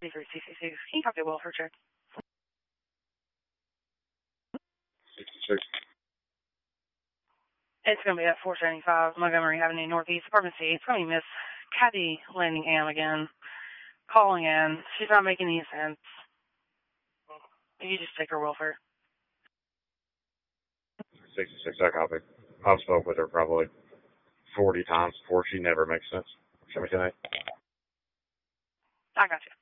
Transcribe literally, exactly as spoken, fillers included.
three C C six. Can you copy Will for check? sixty-six. It's going to be at four seventy-five Montgomery Avenue Northeast, Apartment C. It's going to be Miss Kathy Landing Am again, calling in. She's not making any sense. You just take her, Wilford. sixty-six, I copy. I've spoke with her probably forty times before. She never makes sense. Should we say? I got you.